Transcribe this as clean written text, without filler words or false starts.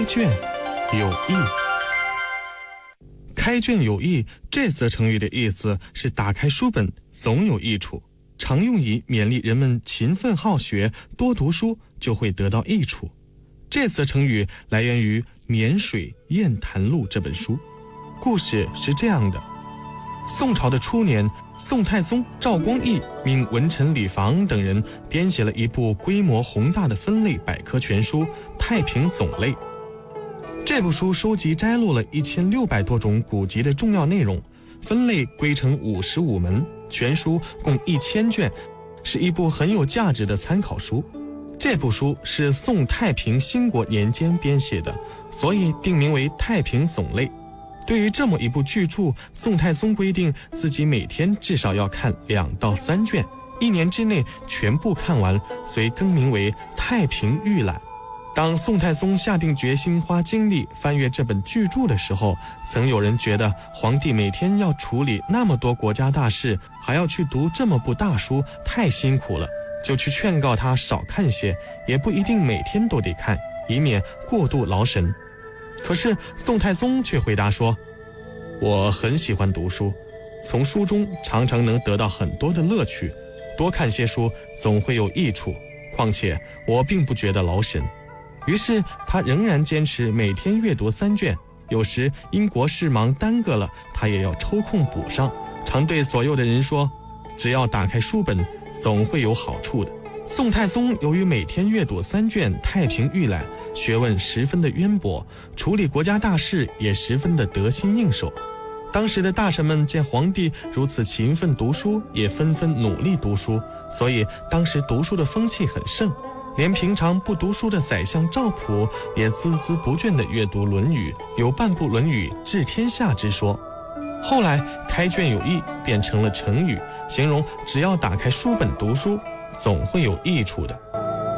卷有益。开卷有益这则成语的意思是打开书本总有益处，常用以勉励人们勤奋好学，多读书就会得到益处。这则成语来源于《沔水雁谈录》这本书。故事是这样的：宋朝的初年，宋太宗赵光义命文臣李房等人编写了一部规模宏大的分类百科全书《太平总类》。这部书收集摘录了1600多种古籍的重要内容，分类归成55门，全书共1000卷，是一部很有价值的参考书。这部书是宋太平兴国年间编写的，所以定名为《太平总类》。对于这么一部巨著，宋太宗规定自己每天至少要看2到3卷，1年之内全部看完，遂更名为《太平御览》。当宋太宗下定决心花精力翻阅这本巨著的时候，曾有人觉得皇帝每天要处理那么多国家大事，还要去读这么部大书，太辛苦了，就去劝告他少看些，也不一定每天都得看，以免过度劳神。可是宋太宗却回答说：我很喜欢读书，从书中常常能得到很多的乐趣，多看些书总会有益处，况且我并不觉得劳神。于是他仍然坚持每天阅读3卷，有时因国事忙耽搁了，他也要抽空补上，常对所有的人说，只要打开书本总会有好处的。宋太宗由于每天阅读3卷《太平御览》，学问十分的渊博，处理国家大事也十分的得心应手。当时的大臣们见皇帝如此勤奋读书，也纷纷努力读书，所以当时读书的风气很盛，连平常不读书的宰相赵普也孜孜不倦地阅读《论语》，有半部《论语》治天下之说。后来开卷有益变成了成语，形容只要打开书本读书，总会有益处的。